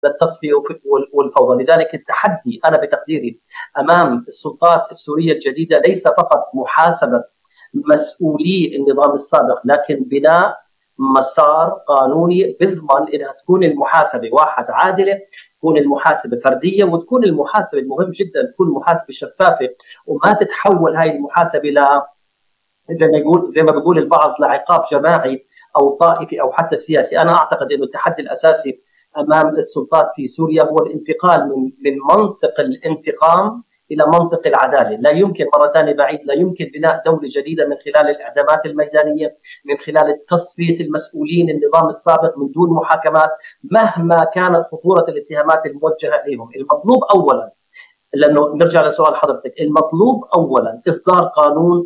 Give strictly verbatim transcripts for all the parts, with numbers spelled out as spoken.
للتصفية والفوضى. لذلك التحدي أنا بتقديري أمام السلطات السورية الجديدة ليس فقط محاسبة مسؤولي النظام السابق، لكن بناء مسار قانوني بيضمن انها تكون المحاسبه واحد عادله، تكون المحاسبه فرديه، وتكون المحاسبه المهم جدا تكون محاسبه شفافه، وما تتحول هاي المحاسبه ل زي ما يقول زي ما بيقول البعض لعقاب جماعي او طائفي او حتى سياسي. انا اعتقد انه التحدي الاساسي امام السلطات في سوريا هو الانتقال من من منطق الانتقام الى منطق العداله. لا يمكن مره ثانيه بعيد، لا يمكن بناء دوله جديده من خلال الاعدامات الميدانيه، من خلال تصفيه المسؤولين النظام السابق من دون محاكمات مهما كانت خطوره الاتهامات الموجهه اليهم. المطلوب اولا، لانه نرجع لسؤال حضرتك، المطلوب اولا اصدار قانون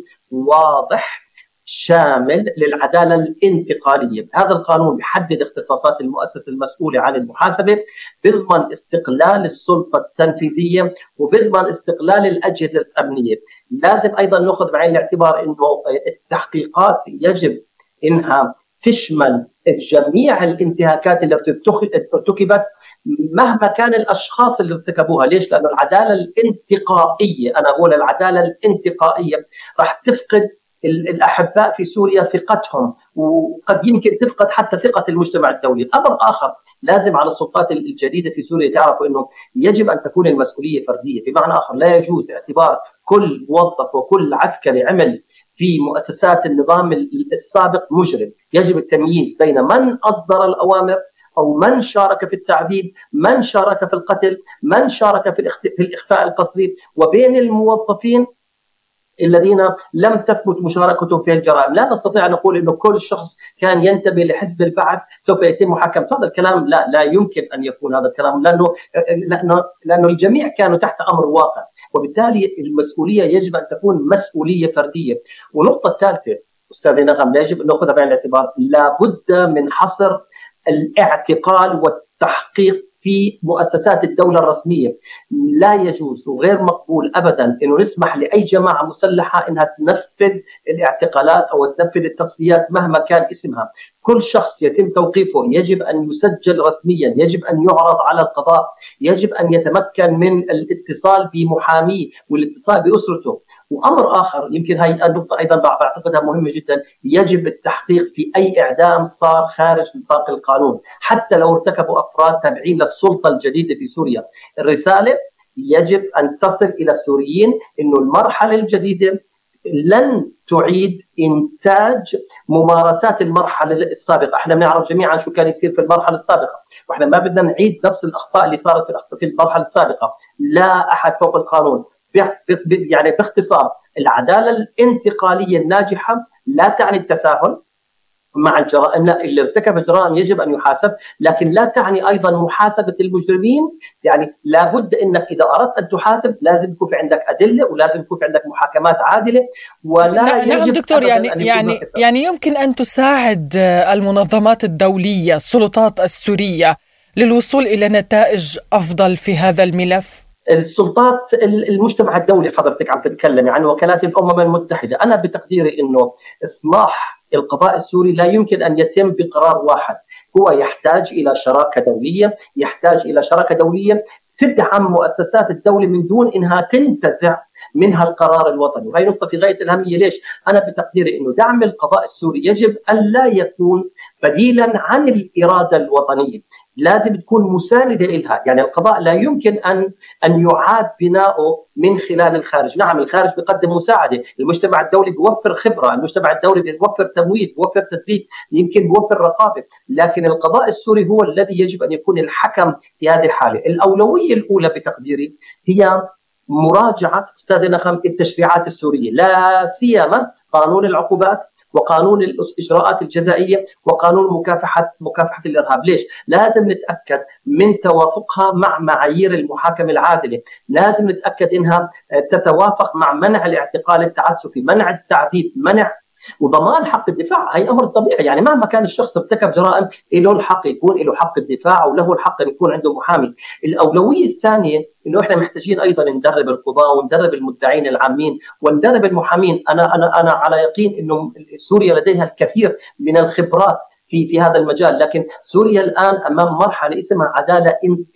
واضح شامل للعداله الانتقاليه. هذا القانون يحدد اختصاصات المؤسسه المسؤوله عن المحاسبه، بيضمن استقلال السلطه التنفيذيه، وبيضمن استقلال الاجهزه الامنيه. لازم ايضا ناخذ بعين الاعتبار انه التحقيقات يجب انها تشمل جميع الانتهاكات التي ارتكبت مهما كان الاشخاص اللي ارتكبوها. ليش؟ لانه العداله الانتقائيه، انا اقول العداله الانتقائيه راح تفقد الاحباء في سوريا ثقتهم، وقد يمكن تفقد حتى ثقه المجتمع الدولي. امر اخر لازم على السلطات الجديده في سوريا تعرفوا انه يجب ان تكون المسؤوليه فرديه، بمعنى اخر لا يجوز اعتبار كل موظف وكل عسكري عمل في مؤسسات النظام السابق مجرم. يجب التمييز بين من اصدر الاوامر او من شارك في التعذيب، من شارك في القتل، من شارك في الاخفاء القسري، وبين الموظفين الذين لم تثبت مشاركتهم في الجرائم. لا نستطيع ان نقول انه كل شخص كان ينتمي لحزب البعث سوف يتم محاكمته. هذا الكلام لا لا يمكن ان يكون هذا الكلام، لانه لانه لانه الجميع كانوا تحت امر واقع، وبالتالي المسؤوليه يجب ان تكون مسؤوليه فرديه. والنقطه الثالثه استاذ نغم يجب ان ناخذها بعين الاعتبار، لابد من حصر الاعتقال والتحقيق في مؤسسات الدولة الرسمية. لا يجوز وغير مقبول أبدا أنه نسمح لأي جماعة مسلحة أنها تنفذ الاعتقالات أو تنفذ التصفيات مهما كان اسمها. كل شخص يتم توقيفه يجب أن يسجل رسميا، يجب أن يعرض على القضاء، يجب أن يتمكن من الاتصال بمحاميه والاتصال بأسرته. وأمر آخر يمكن هاي النقطة أيضا بعتقدها مهمة جدا، يجب التحقيق في أي إعدام صار خارج نطاق القانون حتى لو ارتكبوا أفراد تابعين للسلطة الجديدة في سوريا. الرسالة يجب أن تصل إلى السوريين إنه المرحلة الجديدة لن تعيد إنتاج ممارسات المرحلة السابقة. احنا بنعرف جميعا شو كان يصير في المرحلة السابقة، واحنا ما بدنا نعيد نفس الأخطاء اللي صارت في المرحلة السابقة. لا أحد فوق القانون. يعني باختصار، العدالة الانتقالية الناجحة لا تعني التساهل مع الجرائم، لا، اللي ارتكب الجرائم يجب ان يحاسب، لكن لا تعني ايضا محاسبه المجرمين. يعني لابد انك اذا اردت ان تحاسب لازم يكون في عندك ادله، ولازم يكون في عندك محاكمات عادله. ولا نعم دكتور، يعني يعني يعني يمكن ان تساعد المنظمات الدوليه السلطات السوريه للوصول الى نتائج افضل في هذا الملف. السلطات المجتمع الدولي حضرتك عم تتكلم عن وكالات الامم المتحده. انا بتقديري انه اصلاح القضاء السوري لا يمكن ان يتم بقرار واحد، هو يحتاج الى شراكه دوليه، يحتاج الى شراكه دوليه تدعم مؤسسات الدوله من دون انها تنتزع منها القرار الوطني. وهي نقطه في غايه الاهميه. ليش؟ انا بتقديري انه دعم القضاء السوري يجب ان لا يكون بديلا عن الاراده الوطنيه، لازم تكون مساندة إلها. يعني القضاء لا يمكن أن أن يعاد بناؤه من خلال الخارج. نعم الخارج بيقدم مساعدة، المجتمع الدولي بيوفر خبرة، المجتمع الدولي بيوفر تمويل، بيوفر تدريب، يمكن بيوفر رقابة، لكن القضاء السوري هو الذي يجب أن يكون الحكم في هذه الحالة. الأولوية الأولى بتقديري هي مراجعة أستاذ نغم التشريعات السورية، لا سيما قانون العقوبات وقانون الإجراءات الجزائية وقانون مكافحة مكافحة الإرهاب. ليش؟ لازم نتأكد من توافقها مع معايير المحاكمة العادلة، لازم نتأكد إنها تتوافق مع منع الاعتقال التعسفي، منع التعذيب، منع وضمان حق الدفاع. هي امر طبيعي، يعني مهما كان الشخص ارتكب جرائم له الحق يكون له حق الدفاع وله الحق ان يكون عنده محامي. الاولويه الثانيه انه احنا محتاجين ايضا ندرب القضاه وندرب المدعين العامين وندرب المحامين. انا انا انا على يقين انه سوريا لديها الكثير من الخبرات في في هذا المجال. لكن سوريا الان امام مرحله اسمها عداله